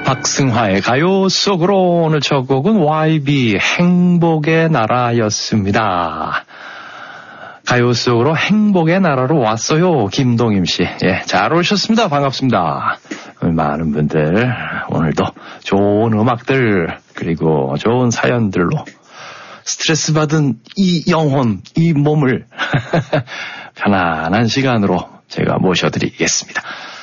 박승화의 가요 속으로 오늘 첫 곡은 YB 행복의 나라였습니다. 가요 속으로 행복의 나라로 왔어요. 김동임 씨. 예, 잘 오셨습니다. 반갑습니다. 많은 분들 오늘도 좋은 음악들 그리고 좋은 사연들로 스트레스 받은 이 영혼, 이 몸을 편안한 시간으로 제가 모셔드리겠습니다.